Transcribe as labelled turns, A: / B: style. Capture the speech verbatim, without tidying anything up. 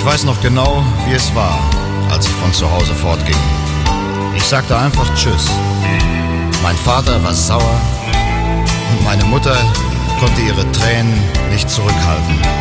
A: Ich weiß noch genau, wie es war, als ich von zu Hause fortging. Ich sagte einfach Tschüss. Mein Vater war sauer und meine Mutter konnte ihre Tränen nicht zurückhalten.